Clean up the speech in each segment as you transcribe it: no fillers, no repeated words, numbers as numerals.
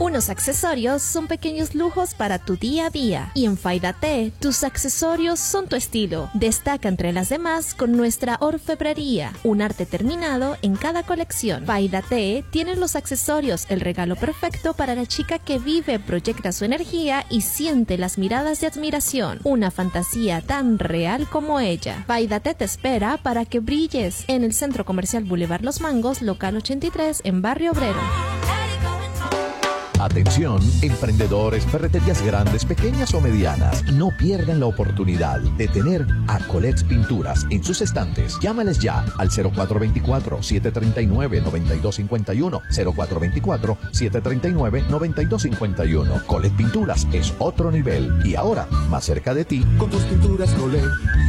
Unos accesorios son pequeños lujos para tu día a día. Y en Faidate, tus accesorios son tu estilo. Destaca entre las demás con nuestra orfebrería, un arte terminado en cada colección. Faidate tiene los accesorios, el regalo perfecto para la chica que vive, proyecta su energía y siente las miradas de admiración. Una fantasía tan real como ella. Faidate te espera para que brilles en el Centro Comercial Boulevard Los Mangos, local 83 en Barrio Obrero. Atención, emprendedores, ferreterías grandes, pequeñas o medianas. No pierdan la oportunidad de tener a Colex Pinturas en sus estantes. Llámales ya al 0424-739-9251. 0424-739-9251. Colex Pinturas es otro nivel y ahora más cerca de ti. Con tus pinturas Colex.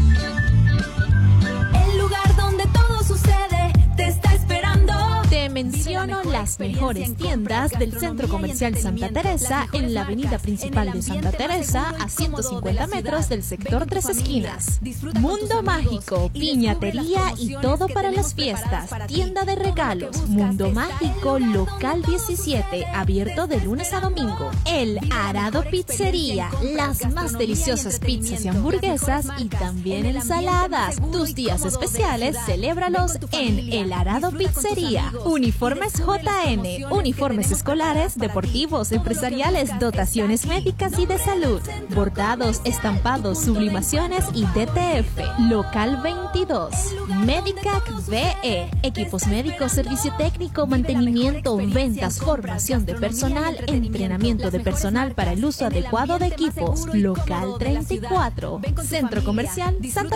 El lugar donde todo sucede te está esperando. Te menciono las mejores tiendas del Centro Comercial Santa Teresa en la avenida principal de Santa Teresa a 150 metros del sector Tres Esquinas. Mundo Mágico, piñatería y todo para las fiestas. Tienda de regalos. Mundo Mágico, local 17, abierto de lunes a domingo. El Arado Pizzería, las más deliciosas pizzas y hamburguesas y también ensaladas. Tus días especiales, celébralos en El Arado Pizzería. Uniformes JN, uniformes escolares, deportivos, empresariales, dotaciones médicas y de salud, bordados, estampados, sublimaciones y DTF. Local 22, Medicac VE, equipos médicos, servicio técnico, mantenimiento, ventas, formación de personal, entrenamiento de personal para el uso adecuado de equipos. Local 34, Centro Comercial Santa